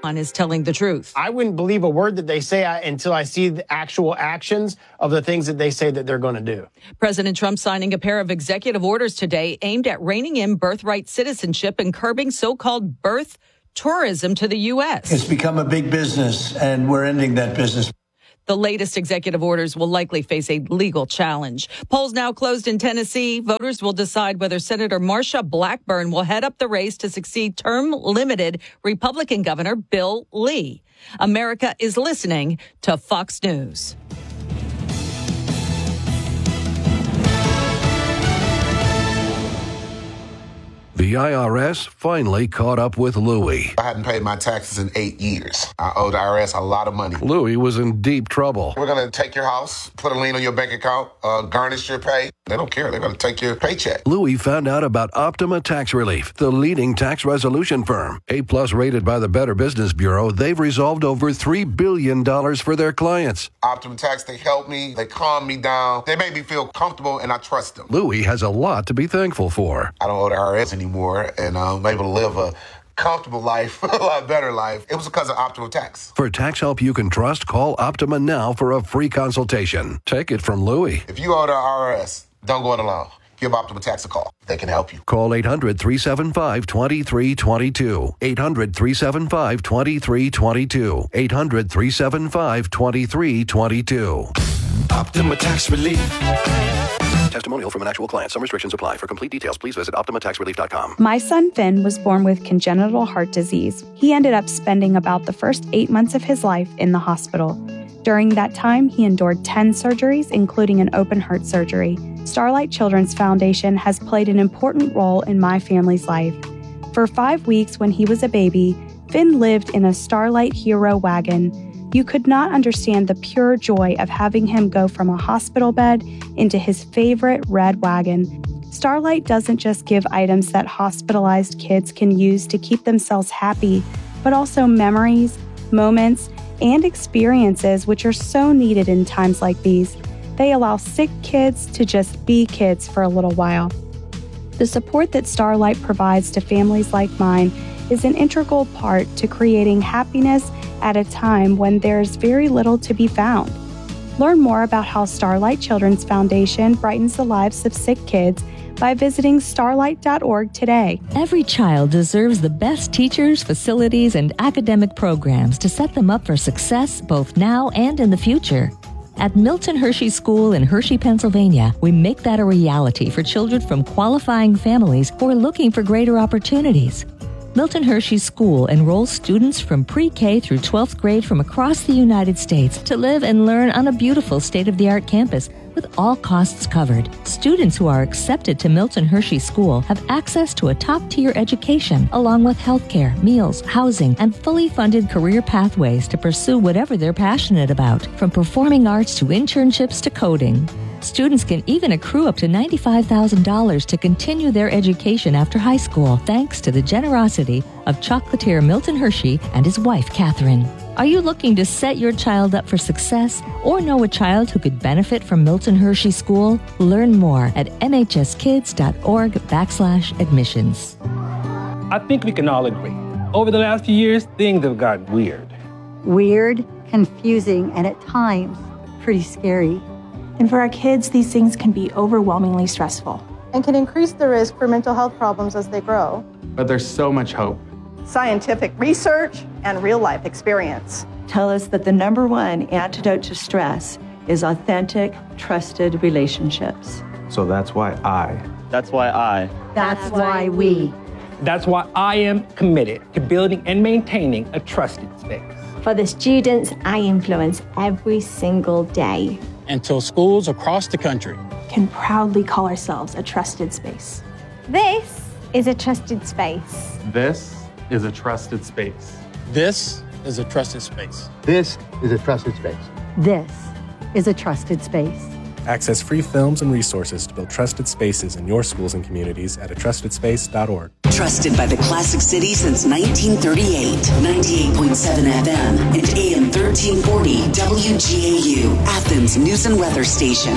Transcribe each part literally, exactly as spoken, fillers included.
is telling the truth. I wouldn't believe a word that they say until I see the actual actions of the things that they say that they're going to do. President Trump signing a pair of executive orders today aimed at reining in birthright citizenship and curbing so-called birth tourism to the U S. It's become a big business, and we're ending that business. The latest executive orders will likely face a legal challenge. Polls now closed in Tennessee. Voters will decide whether Senator Marsha Blackburn will head up the race to succeed term-limited Republican Governor Bill Lee. America is listening to Fox News. The I R S finally caught up with Louie. I hadn't paid my taxes in eight years. I owe the I R S a lot of money. Louie was in deep trouble. We're going to take your house, put a lien on your bank account, uh, garnish your pay. They don't care. They're going to take your paycheck. Louie found out about Optima Tax Relief, the leading tax resolution firm. A-plus rated by the Better Business Bureau, they've resolved over three billion dollars for their clients. Optima Tax, they help me. They calm me down. They make me feel comfortable, and I trust them. Louie has a lot to be thankful for. I don't owe the I R S anymore, and I'm able to live a comfortable life, a lot better life. It was because of Optima Tax. For tax help you can trust, call Optima now for a free consultation. Take it from Louie. If you owe the I R S, don't go it alone. Give Optima Tax a call. They can help you. Call eight hundred, three seven five, two three two two. eight hundred, three seven five, two three two two. eight hundred, three seven five, two three two two. Optima Tax Relief. Testimonial from an actual client. Some restrictions apply. For complete details, please visit optima tax relief dot com. My son Finn was born with congenital heart disease. He ended up spending about the first eight months of his life in the hospital. During that time, he endured ten surgeries, including an open heart surgery. Starlight Children's Foundation has played an important role in my family's life. For five weeks when he was a baby, Finn lived in a Starlight Hero wagon. You could not understand the pure joy of having him go from a hospital bed into his favorite red wagon. Starlight doesn't just give items that hospitalized kids can use to keep themselves happy, but also memories, moments, and experiences which are so needed in times like these. They allow sick kids to just be kids for a little while. The support that Starlight provides to families like mine is an integral part to creating happiness at a time when there's very little to be found. Learn more about how Starlight Children's Foundation brightens the lives of sick kids by visiting starlight dot org today. Every child deserves the best teachers, facilities, and academic programs to set them up for success both now and in the future. At Milton Hershey School in Hershey, Pennsylvania, we make that a reality for children from qualifying families who are looking for greater opportunities. Milton Hershey School enrolls students from pre-K through twelfth grade from across the United States to live and learn on a beautiful state-of-the-art campus with all costs covered. Students who are accepted to Milton Hershey School have access to a top-tier education, along with healthcare, meals, housing, and fully funded career pathways to pursue whatever they're passionate about, from performing arts to internships to coding. Students can even accrue up to ninety-five thousand dollars to continue their education after high school, thanks to the generosity of chocolatier Milton Hershey and his wife, Catherine. Are you looking to set your child up for success or know a child who could benefit from Milton Hershey School? Learn more at mhskids.org backslash admissions. I think we can all agree. Over the last few years, things have gotten weird. Weird, confusing, and at times, pretty scary. And for our kids, these things can be overwhelmingly stressful. And can increase the risk for mental health problems as they grow. But there's so much hope. Scientific research and real-life experience tell us that the number one antidote to stress is authentic, trusted relationships. So that's why I. That's why I. That's why we. That's why I am committed to building and maintaining a trusted space. For the students I influence every single day. Until schools across the country can proudly call ourselves a trusted space. This is a trusted space. This is a trusted space. This is a trusted space. This is a trusted space. This is a trusted space. Access free films and resources to build trusted spaces in your schools and communities at a trusted space dot org. Trusted by the Classic City since nineteen thirty-eight. ninety-eight point seven F M and A M thirteen forty W G A U, Athens News and Weather Station.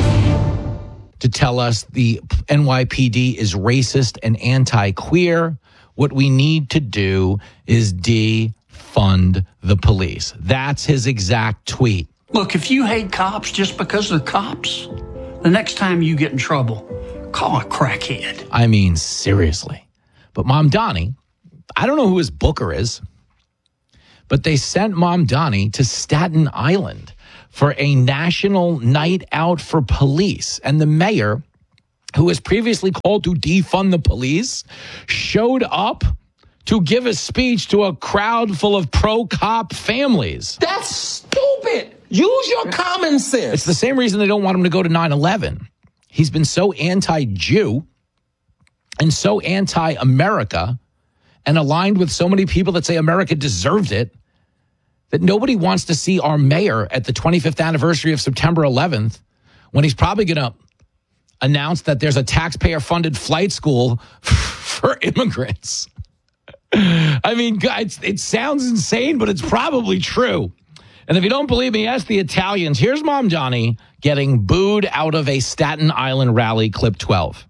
To tell us the N Y P D is racist and anti-queer, what we need to do is D, defund the police. That's his exact tweet. Look, if you hate cops just because they're cops, the next time you get in trouble, call a crackhead. I mean, seriously. But Mamdani, I don't know who his booker is, but they sent Mamdani to Staten Island for a national night out for police. And the mayor, who was previously called to defund the police, showed up to give a speech to a crowd full of pro-cop families. That's stupid. Use your common sense. It's the same reason they don't want him to go to nine eleven. He's been so anti-Jew and so anti-America and aligned with so many people that say America deserved it that nobody wants to see our mayor at the twenty-fifth anniversary of September eleventh when he's probably going to announce that there's a taxpayer-funded flight school for immigrants. I mean, guys, it sounds insane, but it's probably true. And if you don't believe me, ask the Italians. Here's Mamdani getting booed out of a Staten Island rally, clip twelve.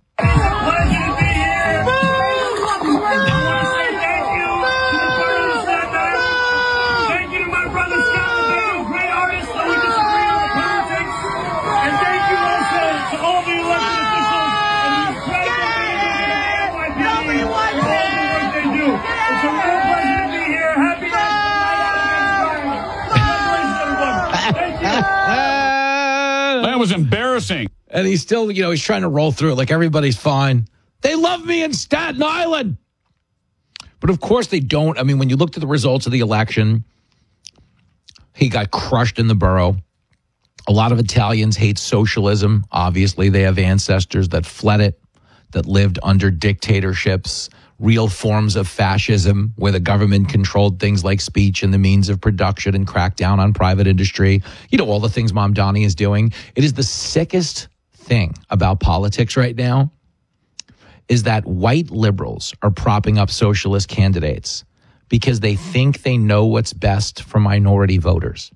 That was embarrassing. And he's still, you know, he's trying to roll through it like everybody's fine. They love me in Staten Island. But of course they don't. I mean, when you looked at the results of the election, he got crushed in the borough. A lot of Italians hate socialism. Obviously, they have ancestors that fled it, that lived under dictatorships, real forms of fascism where the government controlled things like speech and the means of production and cracked down on private industry. You know, all the things Mamdani is doing. It is the sickest thing about politics right now is that white liberals are propping up socialist candidates because they think they know what's best for minority voters.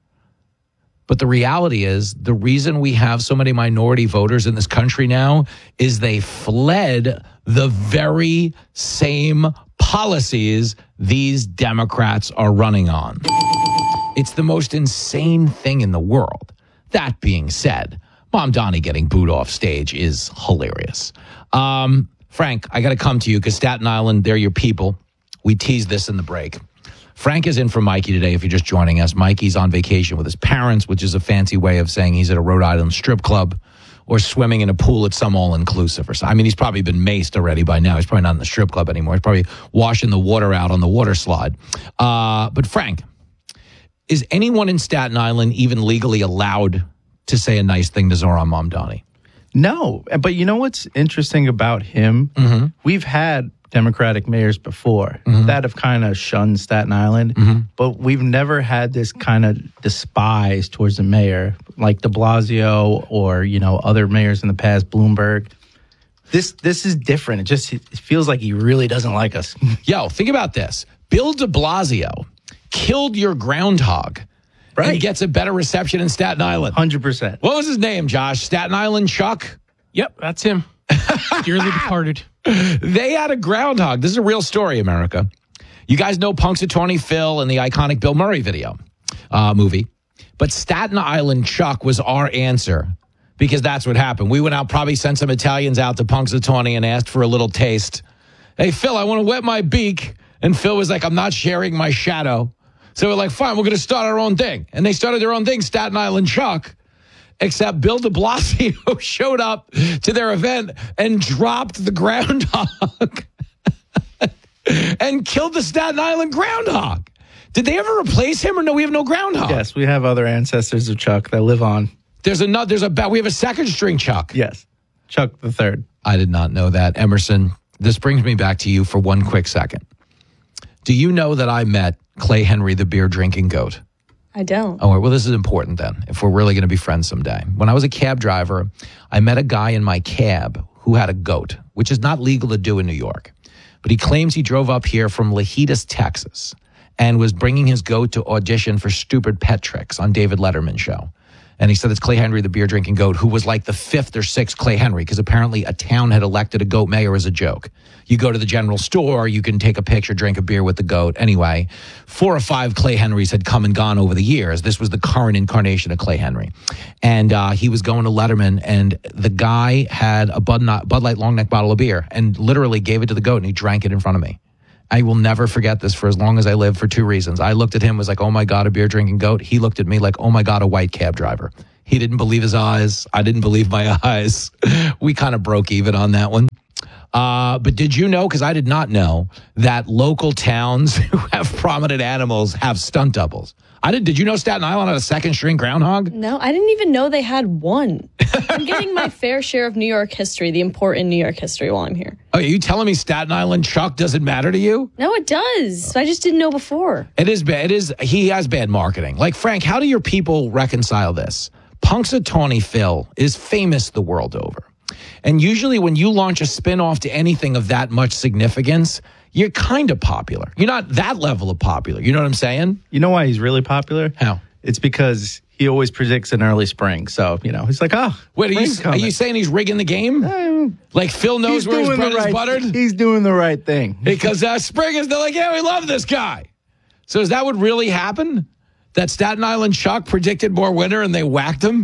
But the reality is the reason we have so many minority voters in this country now is they fled the very same policies these Democrats are running on. It's the most insane thing in the world. That being said, Mamdani getting booed off stage is hilarious. Um, Frank, I got to come to you because Staten Island, they're your people. We teased this in the break. Frank is in for Mikey today if you're just joining us. Mikey's on vacation with his parents, which is a fancy way of saying he's at a Rhode Island strip club or swimming in a pool at some all-inclusive or something. I mean, he's probably been maced already by now. He's probably not in the strip club anymore. He's probably washing the water out on the water slide. Uh, but Frank, is anyone in Staten Island even legally allowed to say a nice thing to Zohran Mamdani? No, but you know what's interesting about him? Mm-hmm. We've had Democratic mayors before mm-hmm. that have kind of shunned Staten Island, mm-hmm. but we've never had this kind of despise towards the mayor like de Blasio or, you know, other mayors in the past, Bloomberg. This this is different. It just it feels like he really doesn't like us. Yo, think about this. Bill de Blasio killed your groundhog. Right. And gets a better reception in Staten Island. one hundred percent. What was his name, Josh? Staten Island Chuck? Yep, that's him. Dearly departed. They had a groundhog. This is a real story, America. You guys know Punxsutawney Phil and the iconic Bill Murray video, uh, movie. But Staten Island Chuck was our answer because that's what happened. We went out, probably sent some Italians out to Punxsutawney and asked for a little taste. Hey, Phil, I want to wet my beak. And Phil was like, I'm not sharing my shadow. So we're like, fine, we're going to start our own thing. And they started their own thing, Staten Island Chuck. Except Bill de Blasio showed up to their event and dropped the groundhog and killed the Staten Island groundhog. Did they ever replace him or no? We have no groundhog. Yes, we have other ancestors of Chuck that live on. There's another, there's a, we have a second string Chuck. Yes, Chuck the third. I did not know that. Emerson, this brings me back to you for one quick second. Do you know that I met Clay Henry, the beer drinking goat? I don't. Oh, well, this is important then, if we're really going to be friends someday. When I was a cab driver, I met a guy in my cab who had a goat, which is not legal to do in New York. But he claims he drove up here from Lajitas, Texas, and was bringing his goat to audition for Stupid Pet Tricks on David Letterman's show. And he said it's Clay Henry, the beer drinking goat, who was like the fifth or sixth Clay Henry, because apparently a town had elected a goat mayor as a joke. You go to the general store, you can take a picture, drink a beer with the goat. Anyway, four or five Clay Henrys had come and gone over the years. This was the current incarnation of Clay Henry. And uh, he was going to Letterman, and the guy had a Bud, Bud Light long neck bottle of beer and literally gave it to the goat, and he drank it in front of me. I will never forget this for as long as I live for two reasons. I looked at him, was like, oh my God, a beer drinking goat. He looked at me like, oh my God, a white cab driver. He didn't believe his eyes. I didn't believe my eyes. We kind of broke even on that one. Uh, but did you know, because I did not know, that local towns who have prominent animals have stunt doubles? I did. Did you know Staten Island had a second string groundhog? No, I didn't even know they had one. I'm getting my fair share of New York history, the important New York history while I'm here. Oh, are you telling me Staten Island Chuck doesn't matter to you? No, it does. I just didn't know before. It is bad. It is. He has bad marketing. Like, Frank, how do your people reconcile this? Punxsutawney Phil is famous the world over. And usually when you launch a spinoff to anything of that much significance, you're kind of popular. You're not that level of popular. You know what I'm saying? You know why he's really popular? How? It's because he always predicts an early spring. So, you know, he's like, oh, wait, are you, are you saying he's rigging the game? Um, like Phil knows where his bread right, is buttered? He's doing the right thing. Because uh, spring is, they're like, yeah, we love this guy. So is that what really happened? That Staten Island Chuck predicted more winter and they whacked him?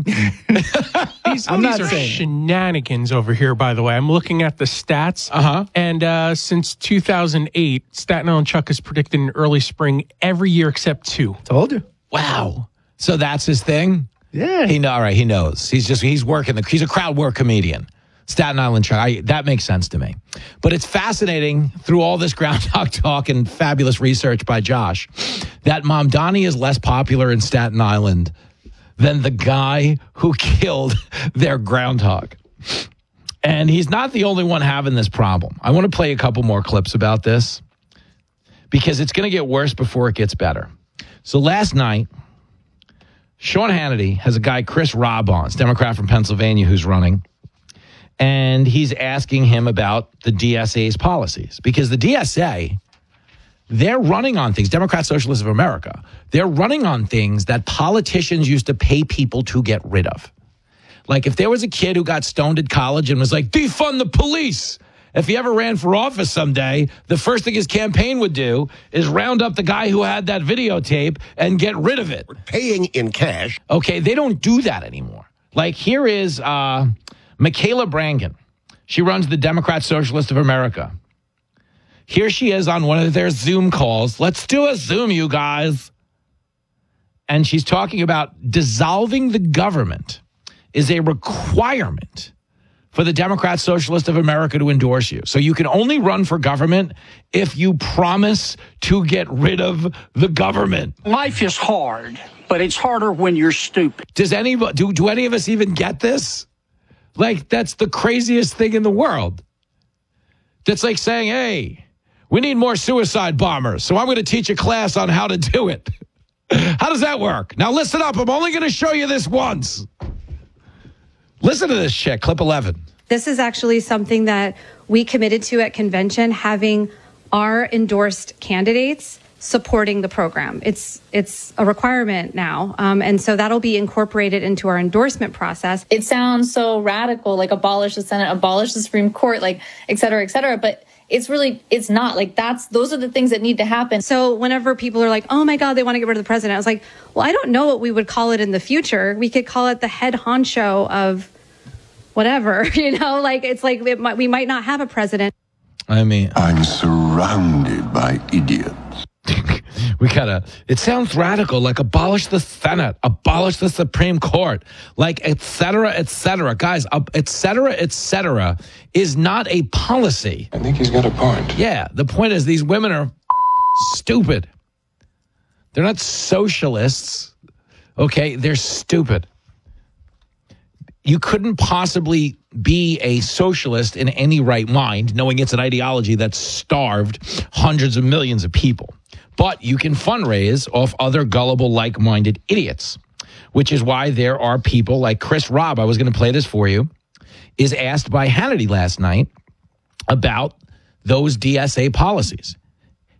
These, I'm these not are saying. shenanigans over here, by the way. I'm looking at the stats. Uh-huh. And uh, since two thousand eight, Staten Island Chuck has predicted an early spring every year except two. Told you. Wow. So that's his thing? Yeah. He know, all right, he knows. He's just, he's working, the, he's a crowd work comedian. Staten Island Chuck, I, that makes sense to me. But it's fascinating through all this groundhog talk and fabulous research by Josh that Mom Donnie is less popular in Staten Island than the guy who killed their groundhog. And he's not the only one having this problem. I want to play a couple more clips about this because it's going to get worse before it gets better. So last night, Sean Hannity has a guy, Chris Robb, on, Democrat from Pennsylvania, who's running. And he's asking him about the D S A's policies because the D S A, they're running on things, Democrat Socialists of America, they're running on things that politicians used to pay people to get rid of. Like if there was a kid who got stoned at college and was like, defund the police. If he ever ran for office someday, the first thing his campaign would do is round up the guy who had that videotape and get rid of it. We're paying in cash. Okay, they don't do that anymore. Like here is... uh Michaela Brangan. She runs the Democrat Socialist of America. Here she is on one of their Zoom calls. Let's do a Zoom, you guys. And she's talking about dissolving the government is a requirement for the Democrat Socialist of America to endorse you. So you can only run for government if you promise to get rid of the government. Life is hard, but it's harder when you're stupid. Does any, do, do any of us even get this? Like, that's the craziest thing in the world. That's like saying, hey, we need more suicide bombers, so I'm going to teach a class on how to do it. How does that work? Now, listen up. I'm only going to show you this once. Listen to this chick, clip eleven. This is actually something that we committed to at convention, having our endorsed candidates supporting the program. It's it's a requirement now. Um, and so that'll be incorporated into our endorsement process. It sounds so radical, like abolish the Senate, abolish the Supreme Court, like et cetera, et cetera. But it's really, it's not like that's, those are the things that need to happen. So whenever people are like, oh my God, they want to get rid of the president. I was like, well, I don't know what we would call it in the future. We could call it the head honcho of whatever, you know, like it's like it might, we might not have a president. I mean, I'm surrounded by idiots. We gotta, it sounds radical, like abolish the Senate, abolish the Supreme Court, like et cetera, et cetera. Guys, uh, et cetera, et cetera is not a policy. I think he's got a point. Yeah, the point is these women are stupid. They're not socialists, okay? They're stupid. You couldn't possibly be a socialist in any right mind, knowing it's an ideology that's starved hundreds of millions of people. But you can fundraise off other gullible, like-minded idiots, which is why there are people like Chris Robb, I was going to play this for you, is asked by Hannity last night about those D S A policies.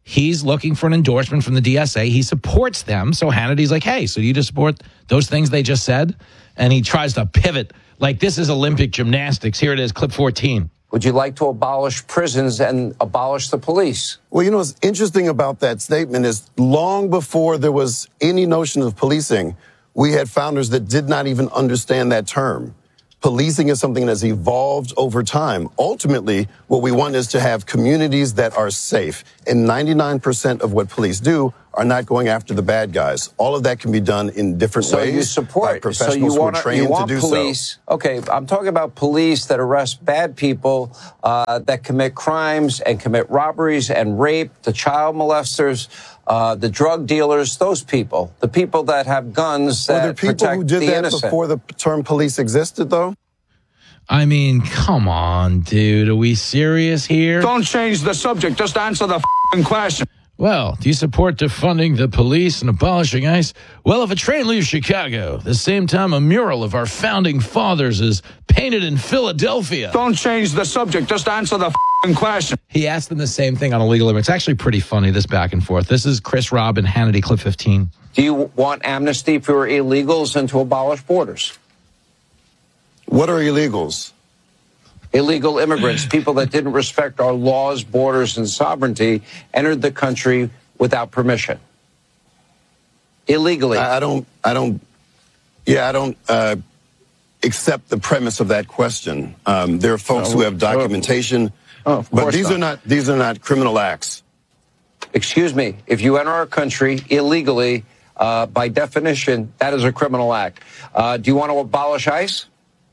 He's looking for an endorsement from the D S A. He supports them. So Hannity's like, hey, so you just support those things they just said? And he tries to pivot like this is Olympic gymnastics. Here it is, clip fourteen. Would you like to abolish prisons and abolish the police? Well, you know, what's interesting about that statement is long before there was any notion of policing, we had founders that did not even understand that term. Policing is something that's evolved over time. Ultimately, what we want is to have communities that are safe. And ninety-nine percent of what police do are not going after the bad guys. All of that can be done in different so ways. You support by professionals so you who wanna, are trained you want to do police, so. Okay, I'm talking about police that arrest bad people, uh, that commit crimes and commit robberies and rape, the child molesters, uh, the drug dealers, those people, the people that have guns that Were there people protect who did the that innocent. before the term police existed, though? I mean, come on, dude. Are we serious here? Don't change the subject. Just answer the f***ing question. Well, do you support defunding the police and abolishing ICE? Well, if a train leaves Chicago, the same time a mural of our founding fathers is painted in Philadelphia. Don't change the subject. Just answer the f***ing question. He asked them the same thing on illegal immigrants. It's actually pretty funny, this back and forth. This is Chris Robb and Hannity, clip fifteen. Do you want amnesty for illegals and to abolish borders? What are illegals? Illegal immigrants, people that didn't respect our laws, borders, and sovereignty, entered the country without permission. Illegally. I, I don't, I don't, yeah, I don't uh, accept the premise of that question. Um, there are folks Oh, who have documentation, oh, of but course these not. are not, these are not criminal acts. Excuse me, if you enter our country illegally, uh, by definition, that is a criminal act. Uh, do you want to abolish ICE?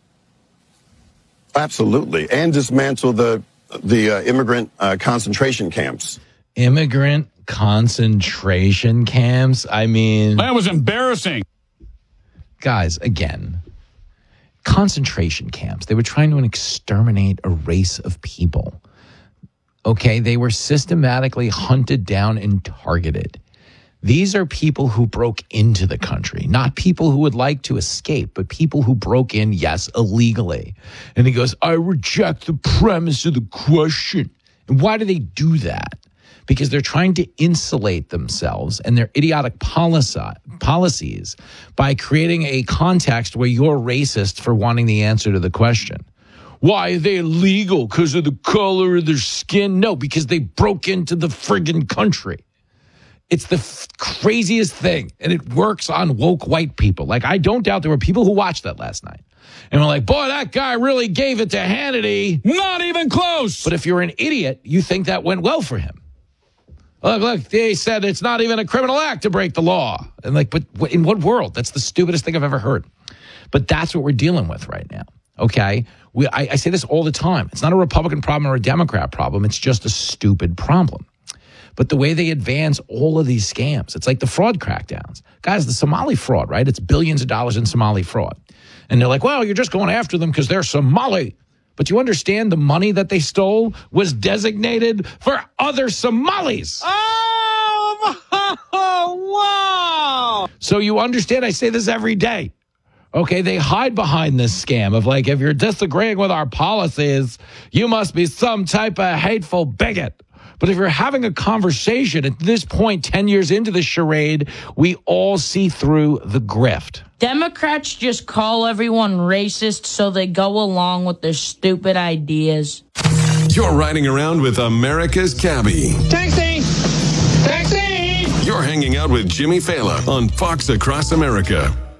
Absolutely, and dismantle the the uh, immigrant uh, concentration camps. Immigrant concentration camps? I mean... That was embarrassing. Guys, again, concentration camps. They were trying to exterminate a race of people. Okay, they were systematically hunted down and targeted. These are people who broke into the country, not people who would like to escape, but people who broke in, yes, illegally. And he goes, I reject the premise of the question. And why do they do that? Because they're trying to insulate themselves and their idiotic policy, policies by creating a context where you're racist for wanting the answer to the question. Why are they illegal? Because of the color of their skin? No, because they broke into the friggin' country. It's the f- craziest thing, and it works on woke white people. Like, I don't doubt there were people who watched that last night and were like, boy, that guy really gave it to Hannity. Not even close. But if you're an idiot, you think that went well for him. Look, look, they said it's not even a criminal act to break the law. And like, but in what world? That's the stupidest thing I've ever heard. But that's what we're dealing with right now. Okay? We, I, I say this all the time. It's not a Republican problem or a Democrat problem. It's just a stupid problem. But the way they advance all of these scams, it's like the fraud crackdowns. Guys, the Somali fraud, right? It's billions of dollars in Somali fraud. And they're like, well, you're just going after them because they're Somali. But you understand the money that they stole was designated for other Somalis. Oh, wow. So you understand, I say this every day. Okay, they hide behind this scam of like, if you're disagreeing with our policies, you must be some type of hateful bigot. But if you're having a conversation at this point, ten years into the charade, we all see through the grift. Democrats just call everyone racist so they go along with their stupid ideas. You're riding around with America's Cabbie. Taxi! Taxi! You're hanging out with Jimmy Fallon on Fox Across America.